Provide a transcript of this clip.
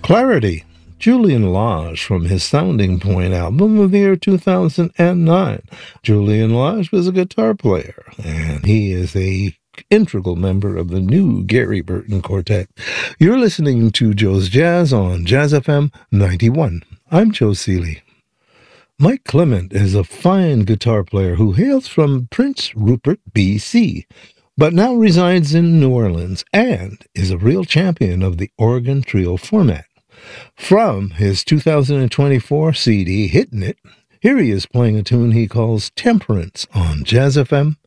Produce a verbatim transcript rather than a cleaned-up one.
Clarity, Julian Lage from his Sounding Point album of the year two thousand nine. Julian Lage was a guitar player, and he is a integral member of the new Gary Burton Quartet. You're listening to Joe's Jazz on Jazz F M ninety-one. I'm Joe Seeley. Mike Clement is a fine guitar player who hails from Prince Rupert, B C, but now resides in New Orleans and is a real champion of the organ trio format. From his two thousand twenty-four C D, Hittin' It, here he is playing a tune he calls Temperance on Jazz F M